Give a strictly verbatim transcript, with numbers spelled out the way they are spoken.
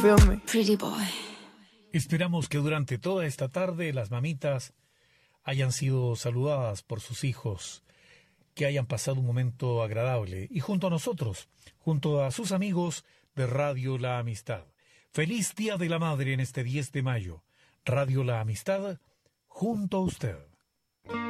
feel me? Pretty boy. Esperamos que durante toda esta tarde las mamitas hayan sido saludadas por sus hijos, que hayan pasado un momento agradable y junto a nosotros, junto a sus amigos de Radio La Amistad. Feliz Día de la Madre en este diez de mayo. Radio La Amistad, junto a usted.